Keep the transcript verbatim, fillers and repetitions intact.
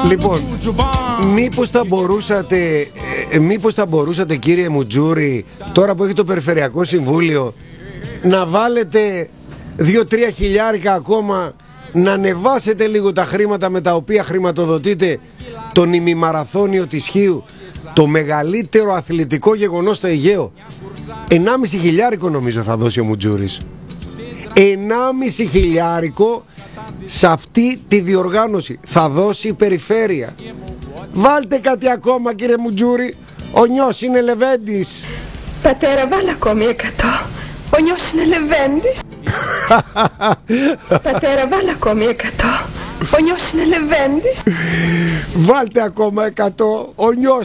Λοιπόν, μήπως θα μπορούσατε ε, μήπως θα μπορούσατε κύριε Μουτζούρη, τώρα που έχει το Περιφερειακό Συμβούλιο, να βάλετε δύο-τρία χιλιάρικα ακόμα, να ανεβάσετε λίγο τα χρήματα με τα οποία χρηματοδοτείτε τον ημιμαραθώνιο της Χίου, το μεγαλύτερο αθλητικό γεγονός στο Αιγαίο. Ενάμιση χιλιάρικο νομίζω θα δώσει ο Μουτζούρης. Ενάμιση χιλιάρικο σε αυτή τη διοργάνωση θα δώσει η περιφέρεια. Βάλτε κάτι ακόμα κύριε Μουτζούρη. Ο νιός είναι λεβέντης. Πατέρα, βάλε ακόμη εκατό. Ο νιός είναι λεβέντης. Πατέρα, βάλε ακόμη εκατό. Ο νιός είναι λεβέντης. Βάλτε ακόμα εκατό. Ο νιός